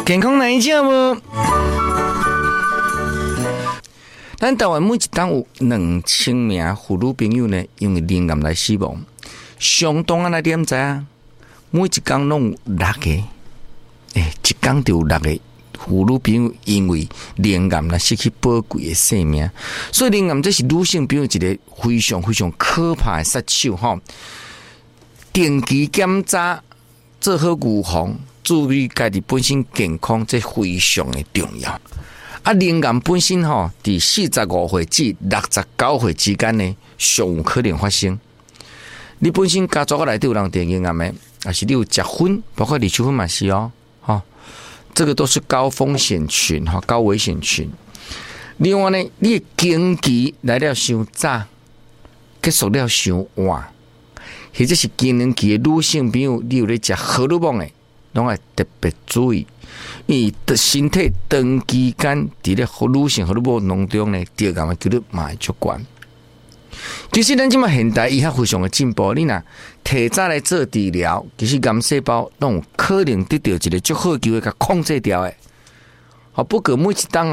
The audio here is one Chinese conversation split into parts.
健康哪一件无？咱台湾每一档有2000名妇女朋友呢，因为灵癌来死亡。相当来点知啊？每一天拢有6个，一天就有6个妇女朋友因为灵癌来失去宝贵的生命。所以灵癌这是女性朋友一个非常非常可怕的杀手哈。定期检查，做好预防，注意家己本身健康，这非常的重要。啊，灵癌本身吼，伫45岁至69岁之间呢，上有可能发生。你本身家族内底有人得灵癌的，还是你有结婚，包括离婚嘛是哦，这个都是高风险群哈，高危险群。另外呢，你的经期来了伤早，结束了伤晚，或者是更年期的女性朋友，你有咧食荷尔蒙的，拢要特别注意。因为的身体长期间伫咧女性荷尔蒙当中呢，得癌的几率嘛会足悬。其实咱即马现代医学非常的进步，你若提早来做治疗，其实癌细胞拢有可能得到一个足好机会甲控制掉的。好，不过每一档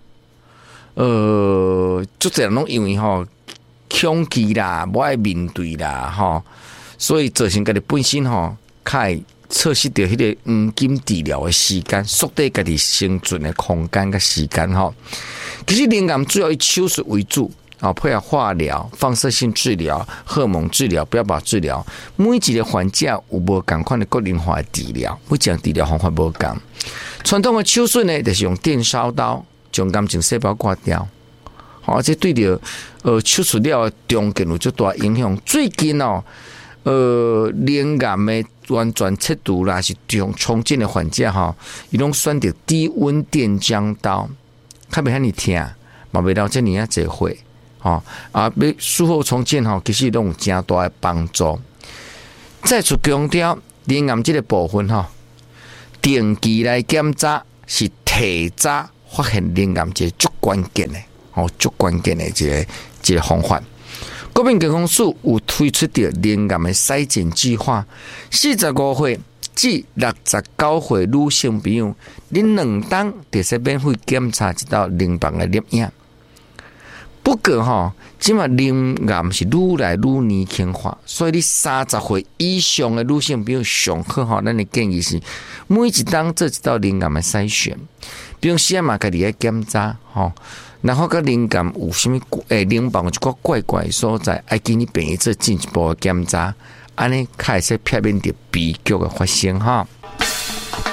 足侪人拢因为恐惧啦，无爱面对啦，所以造成家己本身较会错失掉迄个黄金治疗的时间，缩短家己生存的空间甲时间其实灵癌主要以手术为主。配合化疗、放射性治疗、荷尔蒙治疗、标靶治疗，每一个患者有无同款的个人化的治疗，每一种治疗方法无同。传统的手术呢，就是用电烧刀将癌症细胞割掉，这对着手术了中间有足大影响。最近灵癌的完全切除啦，是重建的患者伊拢选择低温电浆刀，较袂遐尼疼，嘛袂了遮尔啊侪血。要术后重建其实都有真大的帮助。再次强调，灵癌这个部分定期来检查是提早发现灵癌这最关键的最关键的这个方法。国民健康署有推出的灵癌的筛检计划，45岁至69岁女性朋友，你2档就使免费检查一道淋巴的粒影。不过即马灵癌是愈来愈年轻化，所以你30岁以上的女性朋友上好咱的建议是每一档做一道灵癌的筛选，比如时嘛家己来检查然后甲灵癌有啥物淋巴有一个怪怪的所在，爱建议病医做进一步的检查，安尼较会使避免着悲剧的发生